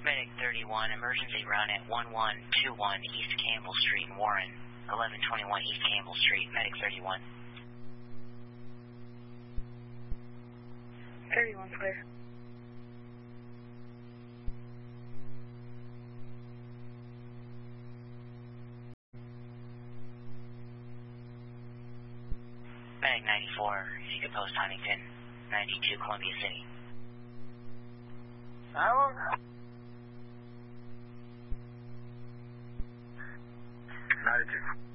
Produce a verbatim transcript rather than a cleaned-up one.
Medic thirty-one, emergency run at one one two one East Campbell Street in Warren. eleven twenty-one East Campbell Street, Medic thirty-one. thirty-one clear. Medic ninety-four, if you could post Huntington, ninety-two Columbia City. Hello? ninety-two.